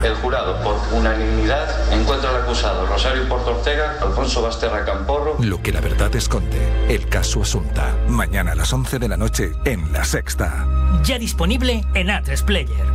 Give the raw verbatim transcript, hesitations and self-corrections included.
El jurado, por unanimidad, encuentra al acusado Rosario Porto Ortega, Alfonso Basterra Camporro. Lo que la verdad esconde, el caso Asunta. Mañana a las once de la noche en La Sexta. Ya disponible en A tres Player.